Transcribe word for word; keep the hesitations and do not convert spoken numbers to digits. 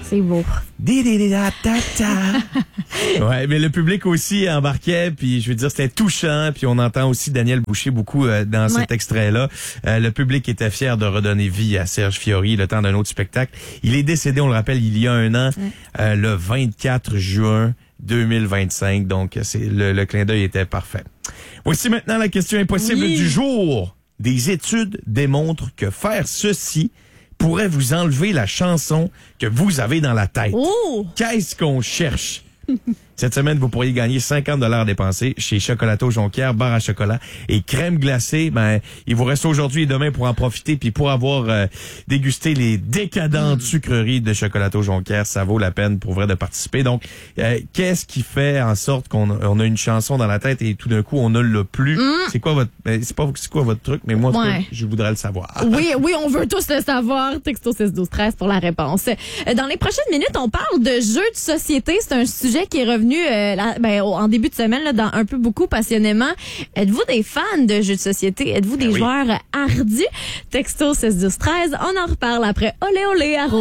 C'est beau. Ouais, mais le public aussi embarquait, puis je veux dire, c'était touchant, puis on entend aussi Daniel Boucher beaucoup euh, dans Ouais. cet extrait-là. Euh, le public était fier de redonner vie à Serge Fiori le temps d'un autre spectacle. Il est décédé, on le rappelle, il y a un an, Ouais. euh, le vingt-quatre juin deux mille vingt-cinq, donc c'est le, le clin d'œil était parfait. Voici maintenant la question impossible Oui. du jour. Des études démontrent que faire ceci pourrait vous enlever la chanson que vous avez dans la tête. Oh! Qu'est-ce qu'on cherche? Cette semaine, vous pourriez gagner cinquante dollars dépensés chez Chocolato Jonquière, bar à chocolat et crème glacée. Ben, il vous reste aujourd'hui et demain pour en profiter puis pour avoir euh, dégusté les décadentes sucreries de Chocolato Jonquière. Ça vaut la peine pour vrai de participer. Donc, euh, qu'est-ce qui fait en sorte qu'on a, on a une chanson dans la tête et tout d'un coup, on ne l'a plus? Mm. C'est quoi votre, ben, c'est pas, c'est quoi votre truc, mais moi, en tout cas, Ouais. je voudrais le savoir. Oui, oui, on veut tous le savoir. Texto six douze treize pour la réponse. Euh, Dans les prochaines minutes, on parle de jeux de société. C'est un sujet qui est revenu euh, la- ben, au- en début de semaine là, dans Un peu beaucoup passionnément. Êtes-vous des fans de jeux de société? Êtes-vous des Ben oui. joueurs hardis? Texto six douze treize. On en reparle après. Olé, olé, à